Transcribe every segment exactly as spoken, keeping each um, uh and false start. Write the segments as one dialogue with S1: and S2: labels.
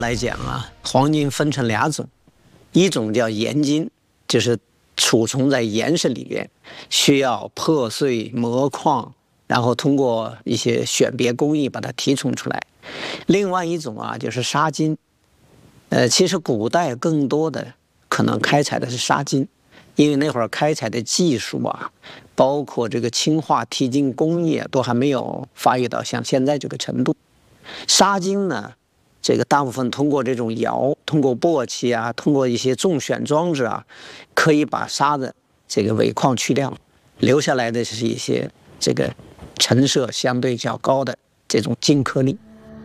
S1: 来讲啊，黄金分成两种，一种叫盐金，就是储存在岩石里面，需要破碎磨矿，然后通过一些选别工艺把它提纯出来。另外一种啊，就是砂金。呃，其实古代更多的可能开采的是砂金，因为那会儿开采的技术啊，包括这个氢化提金工艺都还没有发育到像现在这个程度。砂金呢，这个大部分通过这种窑，通过簸箕啊，通过一些重选装置啊，可以把沙的这个尾矿去掉，留下来的是一些这个成色相对较高的这种金颗粒。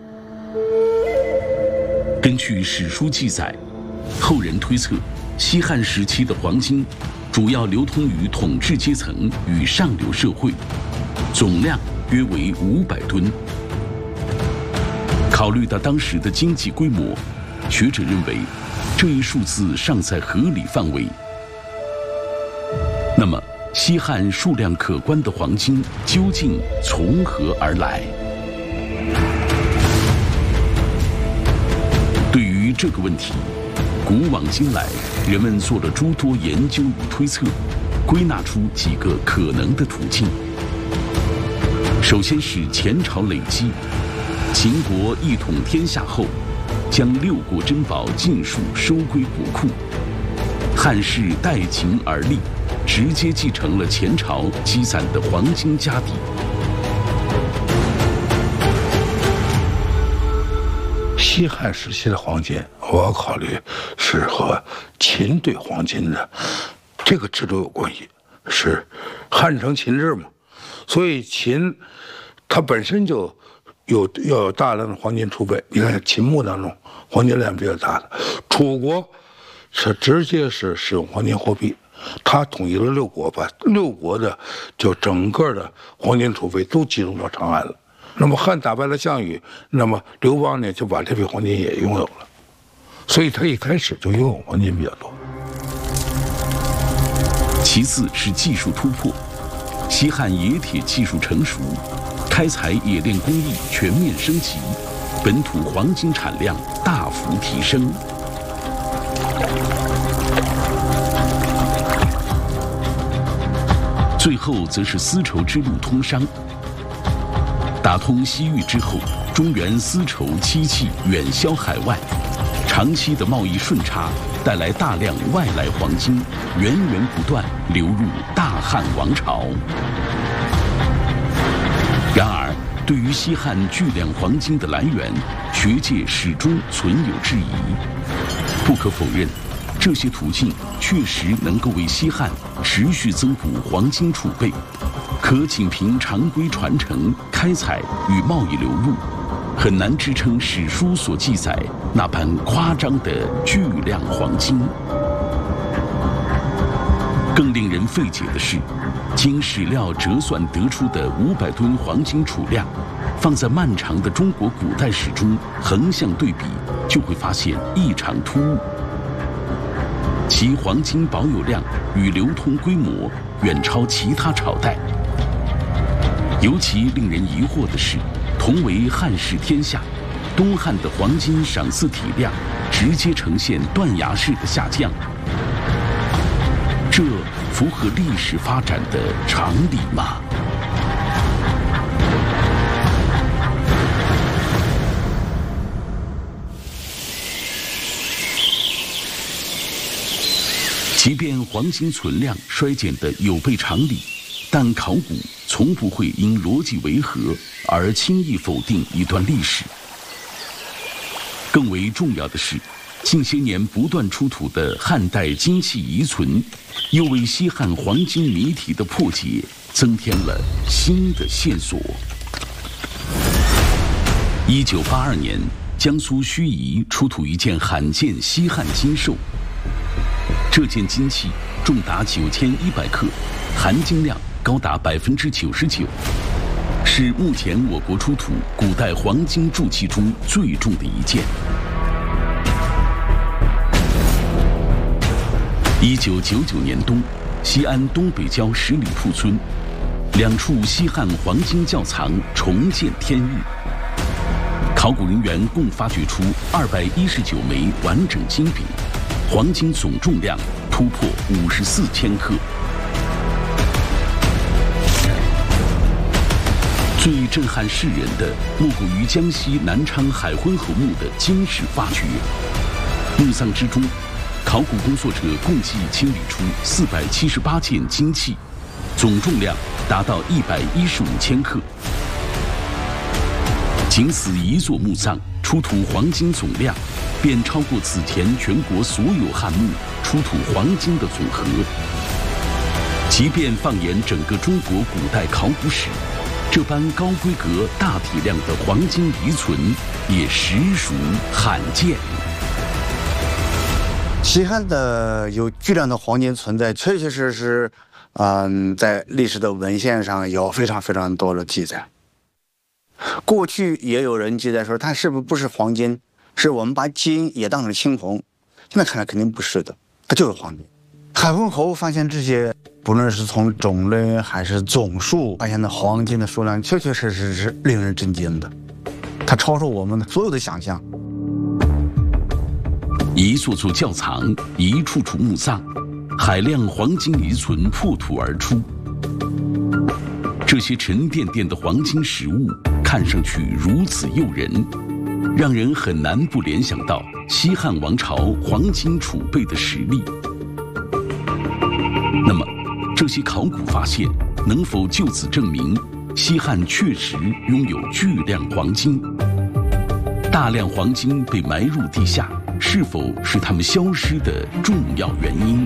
S2: 根据史书记载，后人推测，西汉时期的黄金主要流通于统治阶层与上流社会，总量约为五百吨。考虑到当时的经济规模，学者认为这一数字尚在合理范围。那么，西汉数量可观的黄金究竟从何而来？对于这个问题，古往今来，人们做了诸多研究与推测，归纳出几个可能的途径。首先是前朝累积。秦国一统天下后，将六国珍宝尽数收归国库。汉室代秦而立，直接继承了前朝积攒的黄金家底。
S3: 西汉时期的黄金，我要考虑是和秦对黄金的这个制度有关系，是汉承秦制嘛，所以秦它本身就有要有大量的黄金储备。你看秦墓当中黄金量比较大的，楚国是直接是使用黄金货币，他统一了六国，把六国的就整个的黄金储备都集中到长安了。那么汉打败了项羽，那么刘邦呢就把这批黄金也拥有了，所以他一开始就拥有黄金比较多。
S2: 其次是技术突破，西汉冶铁技术成熟，开采冶炼工艺全面升级，本土黄金产量大幅提升。最后则是丝绸之路通商。打通西域之后，中原丝绸漆器远销海外，长期的贸易顺差带来大量外来黄金，源源不断流入大汉王朝。然而，对于西汉巨量黄金的来源，学界始终存有质疑。不可否认，这些途径确实能够为西汉持续增补黄金储备，可仅凭常规传承、开采与贸易流入，很难支撑史书所记载那般夸张的巨量黄金。更令人费解的是，经史料折算得出的五百吨黄金储量，放在漫长的中国古代史中横向对比，就会发现异常突兀。其黄金保有量与流通规模远超其他朝代。尤其令人疑惑的是，同为汉室天下，东汉的黄金赏赐体量直接呈现断崖式的下降，这符合历史发展的常理吗？即便黄金存量衰减的有悖常理，但考古从不会因逻辑违和而轻易否定一段历史。更为重要的是，近些年不断出土的汉代金器遗存，又为西汉黄金谜题的破解增添了新的线索。一九八二年，江苏盱眙出土一件罕见西汉金兽。这件金器重达九千一百克，含金量高达百分之九十九，是目前我国出土古代黄金铸器中最重的一件。一九九九年冬，西安东北郊十里铺村，两处西汉黄金窖藏重见天日。考考古人员共发掘出二百一十九枚完整金饼，黄金总重量突破五十四千克。最震撼世人的，莫过于江西南昌海昏侯墓的惊世发掘。墓葬之中，考古工作者共计清理出四百七十八件金器，总重量达到一百一十五千克。仅此一座墓葬出土黄金总量，便超过此前全国所有汉墓出土黄金的总和。即便放眼整个中国古代考古史，这般高规格、大体量的黄金遗存也实属罕见。
S4: 西汉的有巨量的黄金存在，确确实实，嗯，在历史的文献上有非常非常多的记载。过去也有人记载说，它是不是不是黄金？是我们把金也当成青铜。现在看来肯定不是的，它就是黄金。海昏侯发现这些，不论是从种类还是总数发现的黄金的数量，确确实实是令人震惊的，它超出我们所有的想象。
S2: 一座座窖藏，一处处墓葬，海量黄金遗存破土而出。这些沉甸甸的黄金实物看上去如此诱人，让人很难不联想到西汉王朝黄金储备的实力。那么，这些考古发现能否就此证明西汉确实拥有巨量黄金？大量黄金被埋入地下，是否是它们消失的重要原因？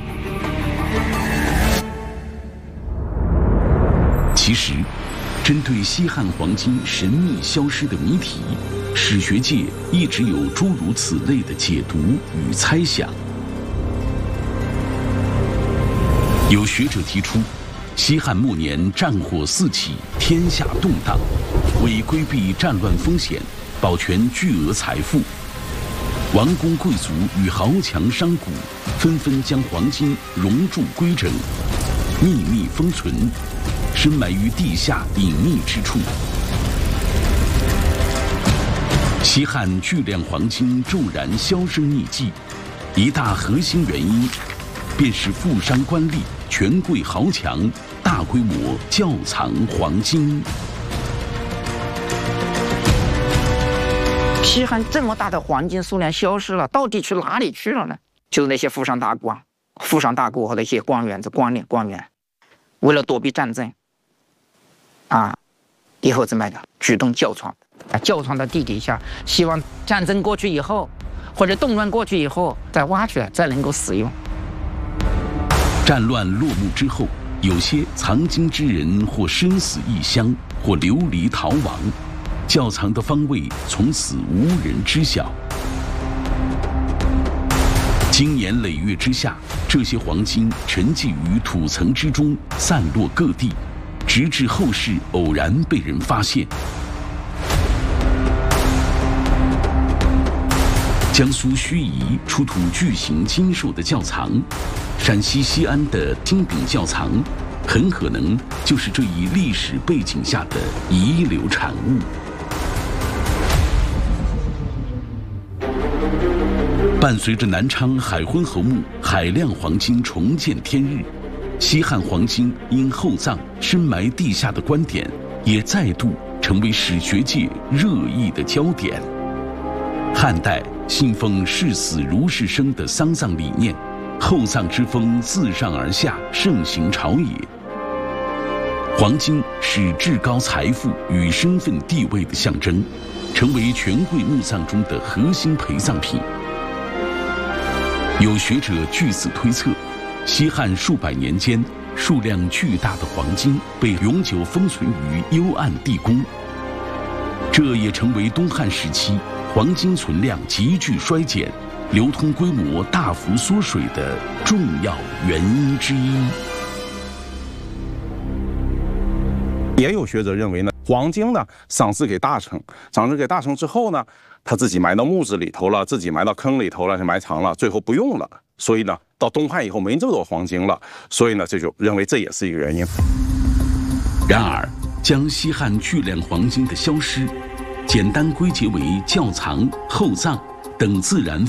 S2: 其实，针对西汉黄金神秘消失的谜题，史学界一直有诸如此类的解读与猜想。有学者提出，西汉末年战火四起，天下动荡，为规避战乱风险，保全巨额财富，王公贵族与豪强商贾纷纷将黄金熔铸规整，秘密封存，深埋于地下隐秘之处。西汉巨量黄金骤然销声匿迹，一大核心原因，便是富商官吏、权贵豪强大规模窖藏黄金。
S5: 西汉这么大的黄金数量消失了，到底去哪里去了呢？就是那些富商大官、富商大贾和那些官员、这官吏、官员，为了躲避战争，啊，以后怎么的举动窖藏，啊，窖藏到地底下，希望战争过去以后，或者动乱过去以后，再挖出来，再能够使用。
S2: 战乱落幕之后，有些藏金之人或身死异乡，或流离逃亡，窖藏的方位从此无人知晓。经年累月之下，这些黄金沉寂于土层之中，散落各地，直至后世偶然被人发现。江苏盱眙出土巨型金兽的窖藏，陕西西安的金饼窖藏，很可能就是这一历史背景下的遗留产物。伴随着南昌海昏侯墓海量黄金重见天日，西汉黄金因厚葬深埋地下的观点，也再度成为史学界热议的焦点。汉代信奉视死如是生的丧葬理念，厚葬之风自上而下盛行朝野。黄金是至高财富与身份地位的象征，成为权贵墓葬中的核心陪葬品。有学者据此推测，西汉数百年间，数量巨大的黄金被永久封存于幽暗地宫，这也成为东汉时期黄金存量急剧衰减、流通规模大幅缩水的重要原因之一。
S6: 也有学者认为呢，黄金呢赏赐给大臣，赏赐给大臣之后呢，他自己埋到木子里头了，自己埋到坑里头了，就埋藏了，最后不用了。所以呢，到东汉以后没这么多黄金了，所以呢，这就认为这也是一个原因。
S2: 然而，将西汉巨量黄金的消失， 简单归结为窖藏、厚葬等自然